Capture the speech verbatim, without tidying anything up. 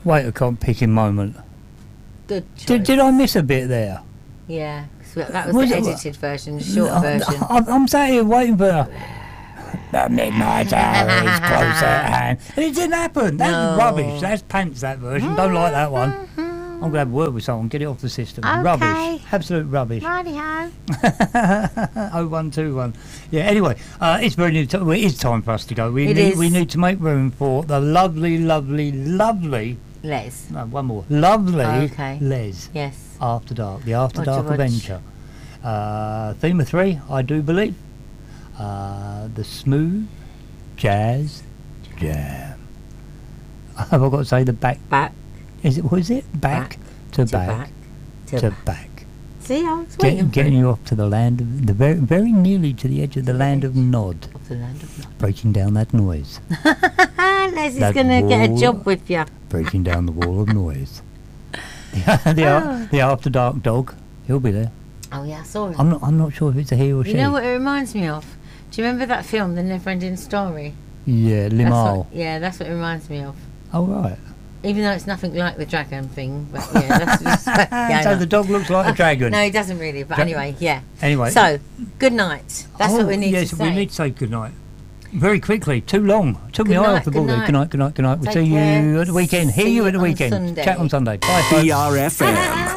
Wait a con-picking moment. Good choice. Did, did I miss a bit there? Yeah, 'cause that was, Was the it- edited version, the short I, version. I, I'm sat here waiting for the midnight hour is close at hand. And it didn't happen. That's No. rubbish. That's pants, that version. Don't like that one. I'm going to have a word with someone, get it off the system. Okay. Rubbish. Absolute rubbish. Righty-ho. oh one two one. Yeah, anyway, uh, it's very near to, well, it is time for us to go. We It need is. we need to make room for the lovely, lovely, lovely, Les. no, one more. Lovely Okay. Les. Yes. After Dark, the After Roger, Dark Roger. Adventure. Uh, theme of three, I do believe. Uh, the smooth jazz jam. Have I got to say the back? Back. Is it? Was it back, Back to, to back, back to, to back? See, I was Get, waiting for getting it. you off to the land of the very, very nearly to the edge of the land of Nod, Of the land of love. breaking down that noise, Les is That going to get a wall- job with you. breaking down the wall of noise. the, the, Oh. the After Dark dog, he'll be there. Oh, yeah, I saw him. I'm not. I'm not sure if it's a he or she. You know what it reminds me of? Do you remember that film, The Never-Ending Story? Yeah, That's Limal. what, yeah, that's what it reminds me of. Oh right. Even though it's nothing like the dragon thing, but yeah, that's just, yeah, I so know. the dog looks like a dragon. No, he doesn't really, but Dra- anyway, yeah. Anyway. So, good night. That's oh, what we need yes, to say. we need to say good night. Very quickly. Too long. Took me Good eye night, off the good ball there. night. Good night. Good night. Good night. We'll Take see care. you at the weekend. Hear See you you at the on weekend. Sunday. Chat on Sunday. Bye. folks. B R F M.